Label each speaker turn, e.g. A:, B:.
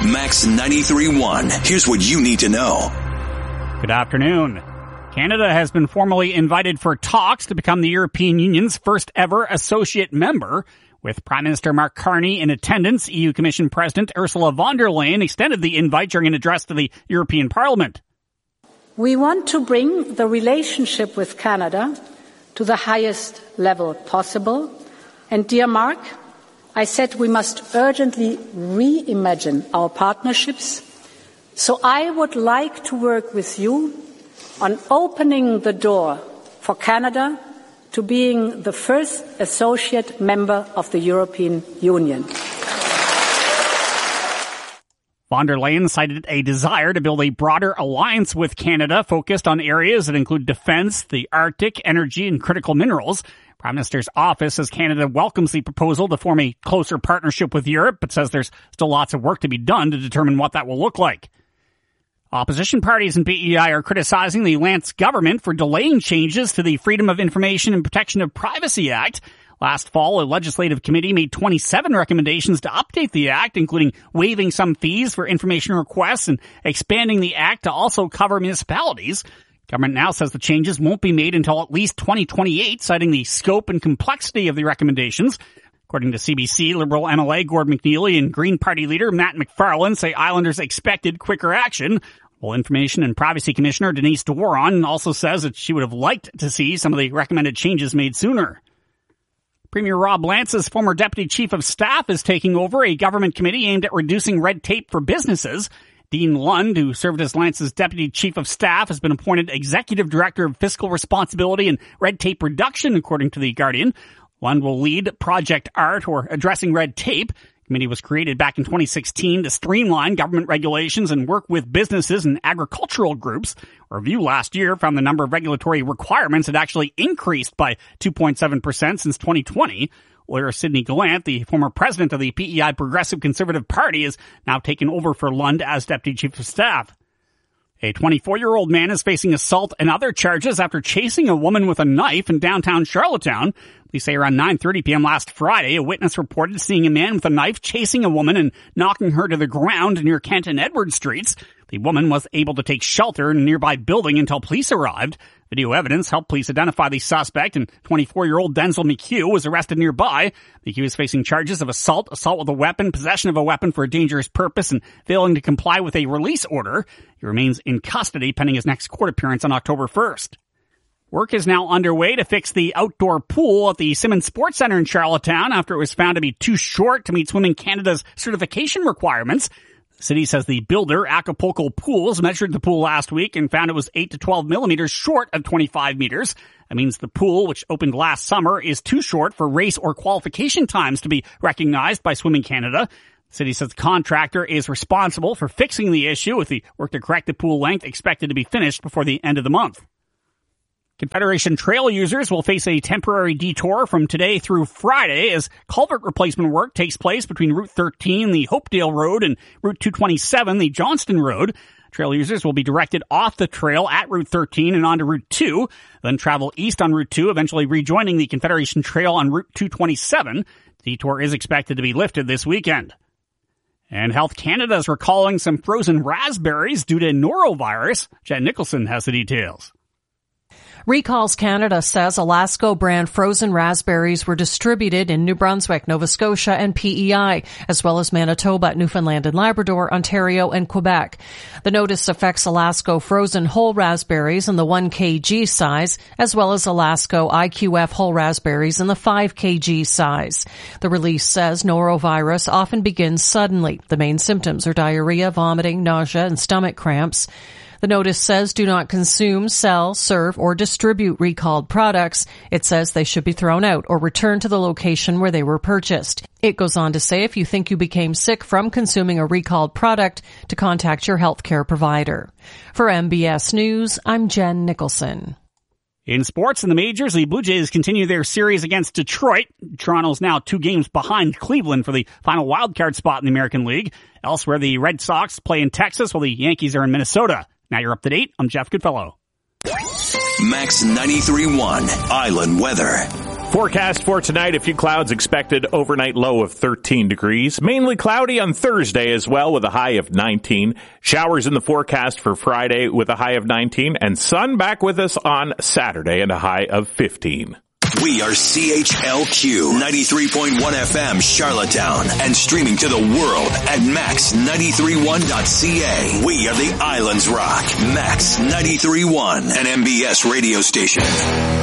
A: Max 93.1. Here's what you need to know.
B: Good afternoon. Canada has been formally invited for talks to become the European Union's first ever associate member. With Prime Minister Mark Carney in attendance, EU Commission President Ursula von der Leyen extended the invite during an address to the European Parliament.
C: We want to bring the relationship with Canada to the highest level possible. And dear Mark, I said we must urgently reimagine our partnerships. So I would like to work with you on opening the door for Canada to being the first associate member of the European Union.
B: Von der Leyen cited a desire to build a broader alliance with Canada focused on areas that include defense, the Arctic, energy, and critical minerals. Prime Minister's office says Canada welcomes the proposal to form a closer partnership with Europe, but says there's still lots of work to be done to determine what that will look like. Opposition parties in PEI are criticizing the Lance government for delaying changes to the Freedom of Information and Protection of Privacy Act. Last fall, a legislative committee made 27 recommendations to update the act, including waiving some fees for information requests and expanding the act to also cover municipalities. Government now says the changes won't be made until at least 2028, citing the scope and complexity of the recommendations. According to CBC, Liberal MLA Gord McNeely and Green Party leader Matt McFarlane say Islanders expected quicker action. Well, Information and Privacy Commissioner Denise Doron also says that she would have liked to see some of the recommended changes made sooner. Premier Rob Lance's former Deputy Chief of Staff is taking over a government committee aimed at reducing red tape for businesses. Dean Lund, who served as Lance's Deputy Chief of Staff, has been appointed Executive Director of Fiscal Responsibility and Red Tape Reduction, according to The Guardian. Lund will lead Project ART, or Addressing Red Tape. The committee was created back in 2016 to streamline government regulations and work with businesses and agricultural groups. A review last year found the number of regulatory requirements had actually increased by 2.7% since 2020. Lawyer Sidney Gallant, the former president of the PEI Progressive Conservative Party, has now taken over for Lund as Deputy Chief of Staff. A 24-year-old man is facing assault and other charges after chasing a woman with a knife in downtown Charlottetown. Police say around 9:30 p.m. last Friday, a witness reported seeing a man with a knife chasing a woman and knocking her to the ground near Kent and Edward Streets. The woman was able to take shelter in a nearby building until police arrived. Video evidence helped police identify the suspect, and 24-year-old Denzel McHugh was arrested nearby. McHugh is facing charges of assault with a weapon, possession of a weapon for a dangerous purpose, and failing to comply with a release order. He remains in custody pending his next court appearance on October 1st. Work is now underway to fix the outdoor pool at the Simmons Sports Center in Charlottetown after it was found to be too short to meet Swimming Canada's certification requirements. The city says the builder, Acapulco Pools, measured the pool last week and found it was 8 to 12 millimeters short of 25 meters. That means the pool, which opened last summer, is too short for race or qualification times to be recognized by Swimming Canada. The city says the contractor is responsible for fixing the issue, with the work to correct the pool length expected to be finished before the end of the month. Confederation Trail users will face a temporary detour from today through Friday as culvert replacement work takes place between Route 13, the Hopedale Road, and Route 227, the Johnston Road. Trail users will be directed off the trail at Route 13 and onto Route 2, then travel east on Route 2, eventually rejoining the Confederation Trail on Route 227. The detour is expected to be lifted this weekend. And Health Canada is recalling some frozen raspberries due to norovirus. Jen Nicholson has the details.
D: Recalls Canada says Alaska brand frozen raspberries were distributed in New Brunswick, Nova Scotia, and PEI, as well as Manitoba, Newfoundland and Labrador, Ontario, and Quebec. The notice affects Alaska frozen whole raspberries in the 1 kg size, as well as Alaska IQF whole raspberries in the 5 kg size. The release says norovirus often begins suddenly. The main symptoms are diarrhea, vomiting, nausea, and stomach cramps. The notice says do not consume, sell, serve, or distribute recalled products. It says they should be thrown out or returned to the location where they were purchased. It goes on to say if you think you became sick from consuming a recalled product, to contact your healthcare provider. For MBS News, I'm Jen Nicholson.
B: In sports in the majors, the Blue Jays continue their series against Detroit. Toronto's now 2 games behind Cleveland for the final wildcard spot in the American League. Elsewhere, the Red Sox play in Texas while the Yankees are in Minnesota. Now you're up to date. I'm Jeff Goodfellow.
A: Max 93.1 Island Weather.
E: Forecast for tonight, a few clouds expected, overnight low of 13 degrees. Mainly cloudy on Thursday as well with a high of 19. Showers in the forecast for Friday with a high of 19. And sun back with us on Saturday and a high of 15.
A: We are CHLQ 93.1 FM Charlottetown and streaming to the world at max931.ca. We are the Islands Rock, Max 93.1, an MBS radio station.